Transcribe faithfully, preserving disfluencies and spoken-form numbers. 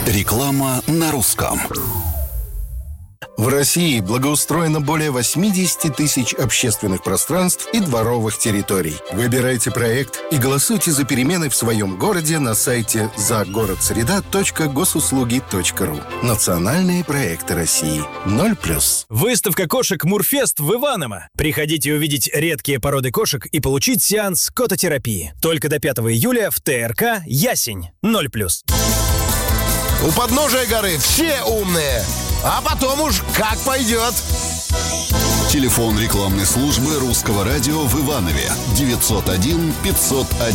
Реклама на русском. В России благоустроено более восемьдесят тысяч общественных пространств и дворовых территорий. Выбирайте проект и голосуйте за перемены в своем городе на сайте загородсреда точка госуслуги точка ру. Национальные проекты России. Ноль плюс. Выставка кошек Мурфест в Иваново. Приходите увидеть редкие породы кошек и получить сеанс кототерапии. Только до пятого июля в ТРК «Ясень». Ноль плюс. У подножия горы все умные, а потом уж как пойдет. Телефон рекламной службы Русского радио в Иванове девятьсот один пятьсот один.